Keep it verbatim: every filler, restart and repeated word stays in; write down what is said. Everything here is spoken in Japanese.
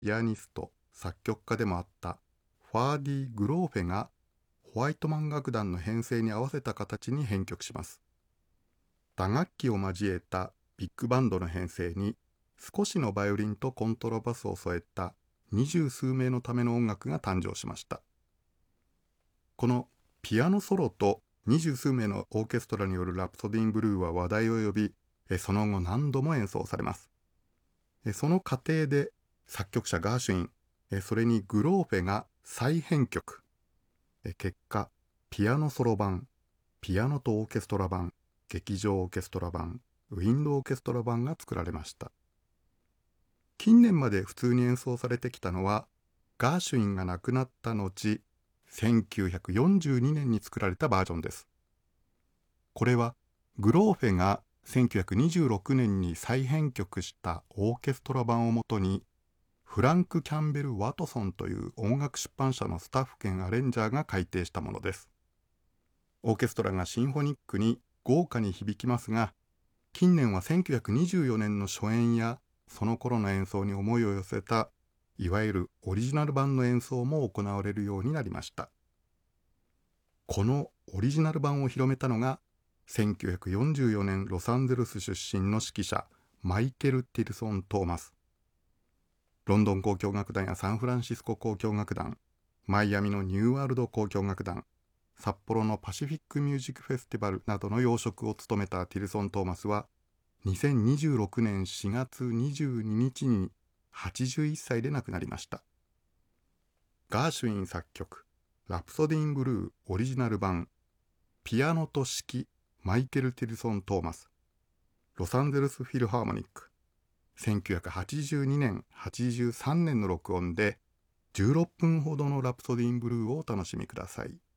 ピアニスト、作曲家でもあったファーディ・グローフェがホワイトマン楽団の編成に合わせた形に編曲します。打楽器を交えたビッグバンドの編成に少しのバイオリンとコントラバスを添えた二十数名のための音楽が誕生しました。このピアノソロと二十数名のオーケストラによるラプソディン・ブルーは話題を呼び、その後何度も演奏されます。その過程で作曲者ガーシュイン、それにグローフェが再編曲、結果ピアノソロ版、ピアノとオーケストラ版、劇場オーケストラ版、ウィンドオーケストラ版が作られました。近年まで普通に演奏されてきたのは、ガーシュインが亡くなった後、せんきゅうひゃくよんじゅうにねんに作られたバージョンです。これはグローフェがせんきゅうひゃくにじゅうろくねんに再編曲したオーケストラ版をもとに、フランク・キャンベル・ワトソンという音楽出版社のスタッフ兼アレンジャーが改訂したものです。オーケストラがシンフォニックに豪華に響きますが、近年はせんきゅうひゃくにじゅうよねんの初演やその頃の演奏に思いを寄せたいわゆるオリジナル版の演奏も行われるようになりました。このオリジナル版を広めたのがせんきゅうひゃくよんじゅうよねんロサンゼルス出身の指揮者マイケル・ティルソン・トーマス。ロンドン交響楽団やサンフランシスコ交響楽団、マイアミのニューワールド交響楽団、札幌のパシフィックミュージックフェスティバルなどの要職を務めたティルソン・トーマスはにせんにじゅうろくねんしがつにじゅうににちにはちじゅういっさいで亡くなりました。ガーシュイン作曲ラプソディン・ブルーオリジナル版、ピアノと指揮マイケル・ティルソン・トーマス、ロサンゼルスフィルハーモニック、せんきゅうひゃくはちじゅうにねんはちじゅうさんねんの録音でじゅうろっぷんほどのラプソディン・ブルーをお楽しみください。